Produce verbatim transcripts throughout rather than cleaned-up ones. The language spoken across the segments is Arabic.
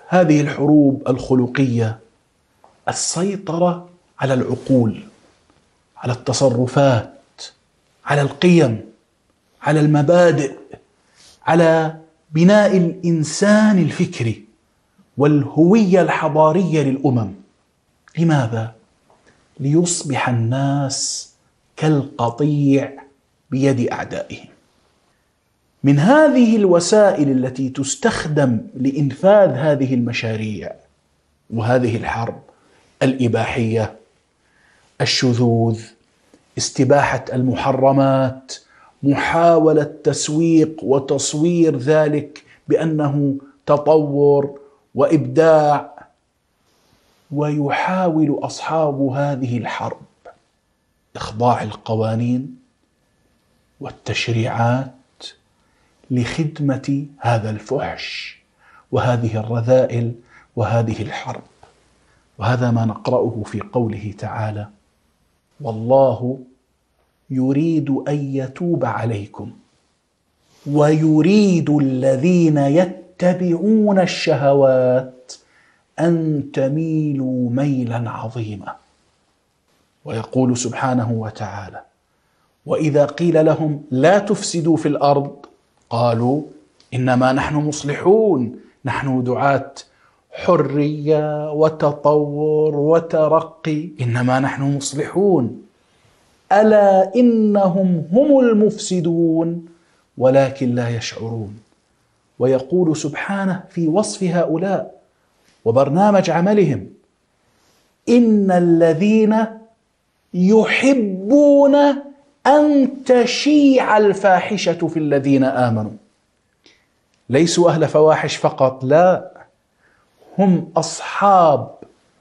هذه الحروب الخلقية السيطرة على العقول، على التصرفات، على القيم، على المبادئ، على بناء الإنسان الفكري والهوية الحضارية للأمم. لماذا؟ ليصبح الناس كالقطيع بيد أعدائهم. من هذه الوسائل التي تستخدم لإنفاذ هذه المشاريع وهذه الحرب الإباحية، الشذوذ، استباحة المحرمات، محاولة تسويق وتصوير ذلك بأنه تطور وإبداع. ويحاول أصحاب هذه الحرب إخضاع القوانين والتشريعات لخدمة هذا الفحش وهذه الرذائل وهذه الحرب. وهذا ما نقرأه في قوله تعالى: والله يريد أن يتوب عليكم ويريد الذين يتبعون الشهوات أن تميلوا ميلا عظيما. ويقول سبحانه وتعالى: وإذا قيل لهم لا تفسدوا في الأرض قالوا إنما نحن مصلحون، نحن دعاة حرية وتطور وترقي، إنما نحن مصلحون، ألا إنهم هم المفسدون ولكن لا يشعرون. ويقول سبحانه في وصف هؤلاء وبرنامج عملهم: إن الذين يحبون أن تشيع الفاحشة في الذين آمنوا. ليسوا أهل فواحش فقط، لا، هم أصحاب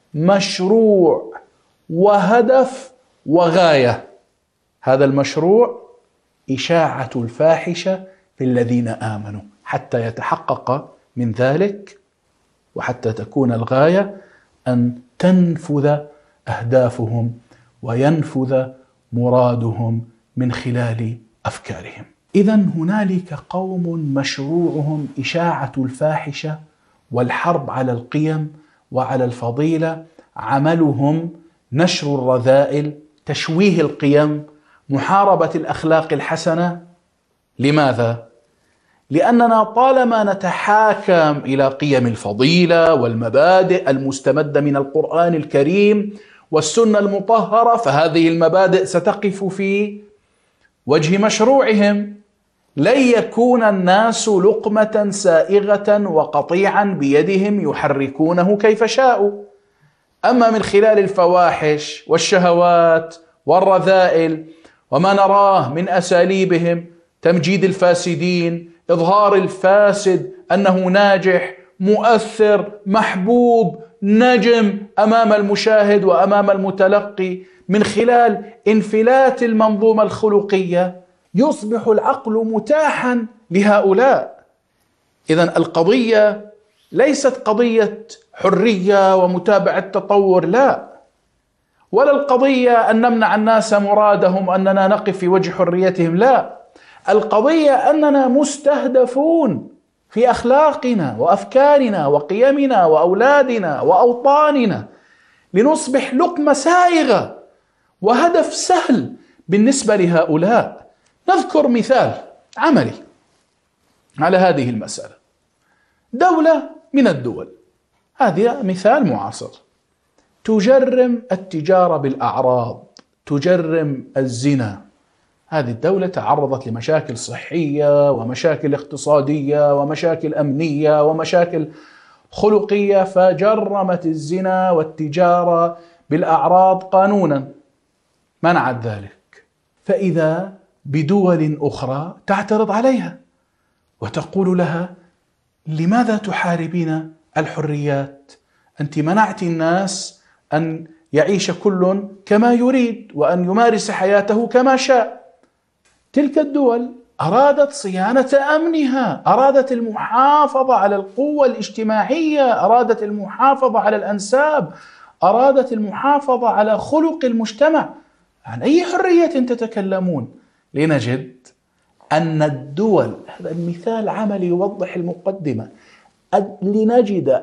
مشروع وهدف وغاية. هذا المشروع إشاعة الفاحشة في الذين آمنوا حتى يتحقق من ذلك، وحتى تكون الغاية أن تنفذ أهدافهم وينفذ مرادهم من خلال أفكارهم. إذن هنالك قوم مشروعهم إشاعة الفاحشة والحرب على القيم وعلى الفضيلة، عملهم نشر الرذائل، تشويه القيم، محاربة الأخلاق الحسنة. لماذا؟ لأننا طالما نتحاكم إلى قيم الفضيلة والمبادئ المستمدة من القرآن الكريم والسنة المطهرة، فهذه المبادئ ستقف في وجه مشروعهم. لن يكون الناس لقمة سائغة وقطيعا بيدهم يحركونه كيف شاءوا. أما من خلال الفواحش والشهوات والرذائل وما نراه من أساليبهم: تمجيد الفاسدين، إظهار الفاسد أنه ناجح، مؤثر، محبوب، نجم أمام المشاهد وأمام المتلقي، من خلال انفلات المنظومة الخلقية يصبح العقل متاحا لهؤلاء. إذن القضية ليست قضية حرية ومتابعة تطور، لا، ولا القضية أن نمنع الناس مرادهم أننا نقف في وجه حريتهم، لا، القضية أننا مستهدفون في أخلاقنا وأفكارنا وقيمنا وأولادنا وأوطاننا، لنصبح لقمة سائغة وهدف سهل بالنسبة لهؤلاء. نذكر مثال عملي على هذه المسألة. دولة من الدول، هذه مثال معاصر، تجرم التجارة بالأعراض، تجرم الزنا. هذه الدولة تعرضت لمشاكل صحية ومشاكل اقتصادية ومشاكل أمنية ومشاكل خلقية، فجرمت الزنا والتجارة بالأعراض قانونا، منعت ذلك. فإذا بدول أخرى تعترض عليها وتقول لها: لماذا تحاربين الحريات؟ أنت منعت الناس أن يعيش كل كما يريد وأن يمارس حياته كما شاء. تلك الدول أرادت صيانة أمنها، أرادت المحافظة على القوة الاجتماعية، أرادت المحافظة على الأنساب، أرادت المحافظة على خلق المجتمع. عن أي حرية تتكلمون؟ لنجد أن الدول، هذا المثال عملي يوضح المقدمة، لنجد